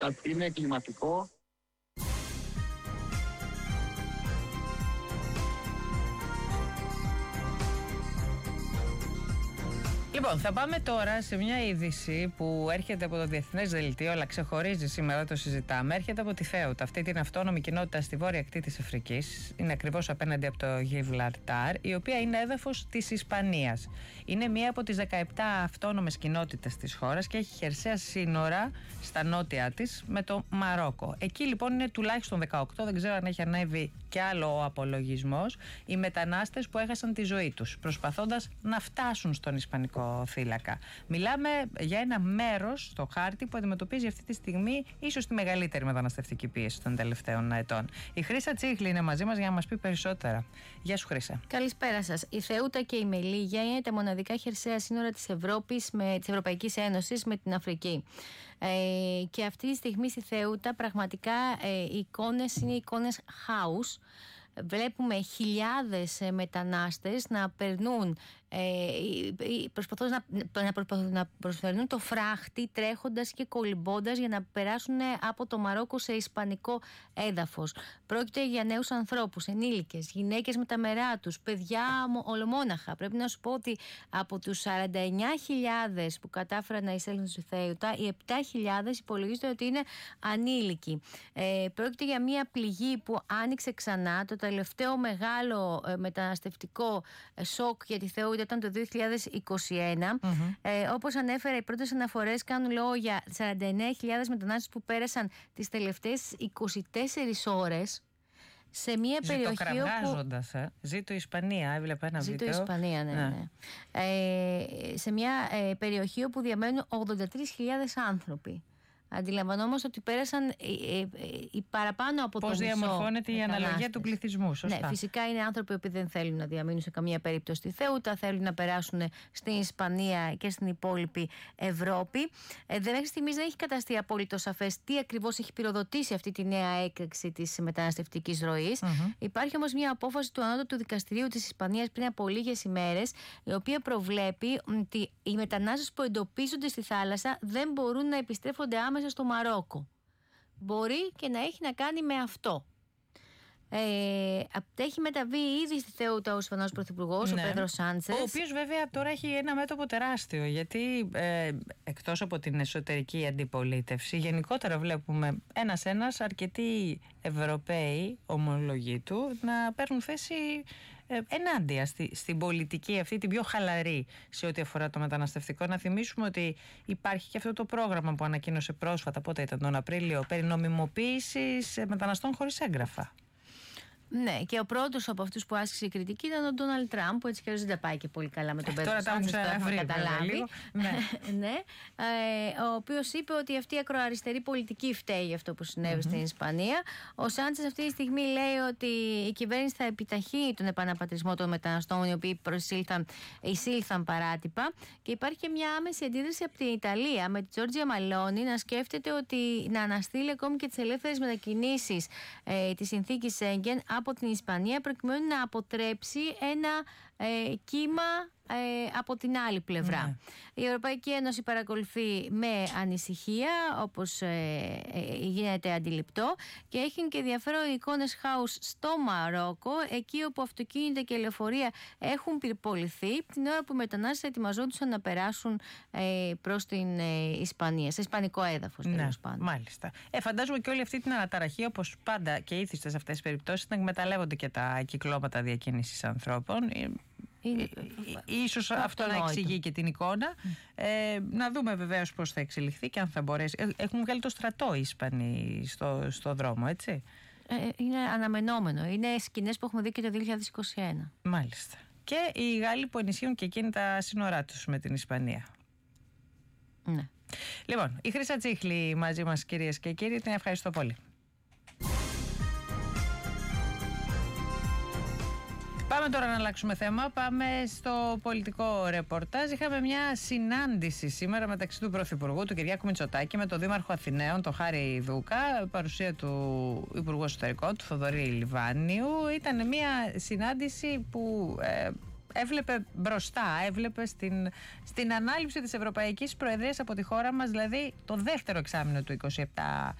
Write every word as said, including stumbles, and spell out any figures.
είναι κλιματικό. Λοιπόν, θα πάμε τώρα σε μια είδηση που έρχεται από το Διεθνές Δελτίο, αλλά ξεχωρίζει σήμερα, το συζητάμε. Έρχεται από τη Θέουτα, αυτή την αυτόνομη κοινότητα στη βόρεια ακτή της Αφρικής. Είναι ακριβώς απέναντι από το Γιβραλτάρ, η οποία είναι έδαφος της Ισπανίας. Είναι μία από τις δεκαεπτά αυτόνομες κοινότητες της χώρας και έχει χερσαία σύνορα στα νότια της με το Μαρόκο. Εκεί λοιπόν είναι τουλάχιστον δεκαοκτώ, δεν ξέρω αν έχει ανέβει και άλλο ο απολογισμός, οι μετανάστες που έχασαν τη ζωή τους προσπαθώντας να φτάσουν στον Ισπανικό θύλακα. Μιλάμε για ένα μέρος στο χάρτη που αντιμετωπίζει αυτή τη στιγμή ίσως τη μεγαλύτερη μεταναστευτική πίεση των τελευταίων ετών. Η Χρύσα Τσίχλη είναι μαζί μας για να μας πει περισσότερα. Γεια σου, Χρύσα. Καλησπέρα σας. Η Θεούτα και η Μελίγια είναι τα μοναδικά χερσαία σύνορα της Ευρώπης, με, της Ευρωπαϊκής Ένωσης με την Αφρική. Ε, και αυτή τη στιγμή στη Θεούτα πραγματικά ε, οι εικόνες είναι εικόνες χάους. Βλέπουμε χιλιάδες μετανάστες να περνούν, ε, προσπαθώντας να, να προσφέρουν το φράχτη, τρέχοντας και κολυμπώντας για να περάσουν από το Μαρόκο σε ισπανικό έδαφος. Πρόκειται για νέους ανθρώπους, ενήλικες, γυναίκες με τα μερά τους, παιδιά ολομόναχα. Πρέπει να σου πω ότι από τους σαράντα εννιά χιλιάδες που κατάφεραν να εισέλθουν στη Θέουτα, οι επτά χιλιάδες υπολογίζεται ότι είναι ανήλικοι. Ε, πρόκειται για μια πληγή που άνοιξε ξανά. Το τελευταίο μεγάλο ε, μεταναστευτικό ε, σοκ για τη Θεούτα ήταν το δύο χιλιάδες είκοσι ένα. Mm-hmm. Ε, όπως ανέφερα, οι πρώτες αναφορές κάνουν λόγο για σαράντα εννέα χιλιάδες μετανάστες που πέρασαν τις τελευταίες είκοσι τέσσερις ώρες σε μια περιοχή όπου... ε. Ζήτω η Ισπανία, έβλεπα ένα Ζήτω βίντεο. Ζήτω η Ισπανία, ναι, ναι. ναι. Ε, σε μια ε, περιοχή όπου διαμένουν ογδόντα τρεις χιλιάδες άνθρωποι. Αντιλαμβανόμαστε ότι πέρασαν οι, οι, οι παραπάνω από Πώς το μισό. Πώς διαμορφώνεται η αναλογία του πληθυσμού, σωστά. Ναι, φυσικά είναι άνθρωποι που δεν θέλουν να διαμείνουν σε καμία περίπτωση στη Θέουτα, θέλουν να περάσουν στην Ισπανία και στην υπόλοιπη Ευρώπη. Ε, δεν μέχρι στιγμής δεν έχει καταστεί απόλυτο σαφές τι ακριβώς έχει πυροδοτήσει αυτή τη νέα έκρηξη της μεταναστευτικής ροής. Mm-hmm. Υπάρχει όμως μια απόφαση του Ανώτατου Δικαστηρίου της Ισπανίας πριν από λίγες ημέρες, η οποία προβλέπει ότι οι μετανάστες που εντοπίζονται στη θάλασσα δεν μπορούν να επιστρέφονται άμεσα στο Μαρόκο. Μπορεί και να έχει να κάνει με αυτό. Ε, έχει μεταβεί ήδη στη Θεούτα ο Ισπανός Πρωθυπουργός, ναι, ο Πέδρο Σάντσες. Ο οποίος βέβαια τώρα έχει ένα μέτωπο τεράστιο, γιατί ε, εκτός από την εσωτερική αντιπολίτευση, γενικότερα βλέπουμε ένας-ένας αρκετοί Ευρωπαίοι ομολογοί του να παίρνουν θέση ε, ενάντια στη, στην πολιτική αυτή, την πιο χαλαρή σε ό,τι αφορά το μεταναστευτικό. Να θυμίσουμε ότι υπάρχει και αυτό το πρόγραμμα που ανακοίνωσε πρόσφατα, πότε ήταν, τον Απρίλιο, περί νομιμοποίησης μεταναστών χωρίς έγγραφα. Ναι, και ο πρώτος από αυτούς που άσκησε η κριτική ήταν ο Ντόναλντ Τραμπ, που έτσι και δεν τα πάει και πολύ καλά με τον Πέτρο Σάντσες, το έχουμε καταλάβει. Ναι. ναι. Ε, ο οποίος είπε ότι αυτή η ακροαριστερή πολιτική φταίει για αυτό που συνέβη mm-hmm. στην Ισπανία. Ο Σάντσες αυτή τη στιγμή λέει ότι η κυβέρνηση θα επιταχύνει τον επαναπατρισμό των μεταναστών, οι οποίοι προσήλθαν, εισήλθαν παράτυπα. Και υπάρχει και μια άμεση αντίδραση από την Ιταλία, με τη Τζόρτζια Μαλόνι να σκέφτεται ότι να αναστείλει ακόμη και τις ελεύθερες μετακινήσεις ε, της συνθήκης Σέγγεν από την Ισπανία, προκειμένου να αποτρέψει ένα ε, κύμα ε, από την άλλη πλευρά. Ναι. Η Ευρωπαϊκή Ένωση παρακολουθεί με ανησυχία, όπως ε, ε, γίνεται αντιληπτό, και έχει και ενδιαφέρον εικόνες χάους στο Μαρόκο, εκεί όπου αυτοκίνητα και λεωφορεία έχουν πυρποληθεί την ώρα που οι μετανάστες ετοιμαζόντουσαν να περάσουν ε, προς την ε, Ισπανία, σε ισπανικό έδαφος. Ναι, μάλιστα. Ε, φαντάζομαι και όλη αυτή την αναταραχή, όπως πάντα και ήθιστε σε αυτές τις περιπτώσεις, να εκμεταλλεύονται και τα κυκλώματα διακίνησης ανθρώπων. Είναι... Ίσως αυτό να εξηγεί και την εικόνα. Mm. Ε, να δούμε βεβαίως πώς θα εξελιχθεί και αν θα μπορέσει. Έχουν βγάλει το στρατό οι Ισπανοί στο, στο δρόμο, έτσι. Ε, είναι αναμενόμενο. Είναι σκηνές που έχουμε δει και το δύο χιλιάδες είκοσι ένα. Μάλιστα. Και οι Γάλλοι που ενισχύουν και εκείνη τα σύνορά τους με την Ισπανία. Ναι. Λοιπόν, η Χρύσα Τσίχλη μαζί μας, κυρίες και κύριοι, την ευχαριστώ πολύ. Πάμε τώρα να αλλάξουμε θέμα. Πάμε στο πολιτικό ρεπορτάζ. Είχαμε μια συνάντηση σήμερα μεταξύ του Πρωθυπουργού, του Κυριάκου Μητσοτάκη, με τον Δήμαρχο Αθηναίων, τον Χάρη Δούκα, παρουσία του Υπουργού Εσωτερικών, του Θοδωρή Λιβάνιου. Ήταν μια συνάντηση που ε, έβλεπε μπροστά, έβλεπε στην, στην ανάληψη της Ευρωπαϊκής Προεδρίας από τη χώρα μας, δηλαδή το δεύτερο εξάμηνο του είκοσι επτά